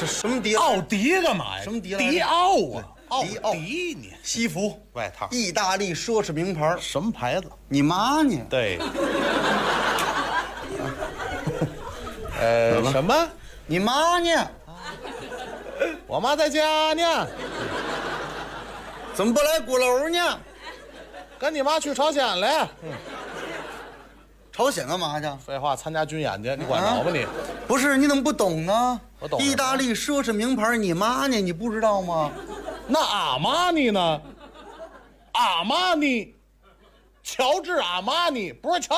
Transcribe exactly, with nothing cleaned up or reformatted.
这什么迪奥迪干嘛呀？ 什么迪来着迪奥啊，奥迪奥迪你西服外套意大利奢侈名牌， 什么牌子？ 你妈呢？ 对。呃，什么？ 你妈呢？ 我妈在家呢， 怎么不来鼓楼呢？ 跟你妈去朝鲜了。嗯， 朝鲜干嘛去？ 废话，参加军演去，你管着吧你？ 不是，你怎么不懂呢？ 我懂。 意大利奢侈名牌，你妈呢？你不知道吗？ 那阿玛尼呢？阿玛尼，乔治阿玛尼不是乔。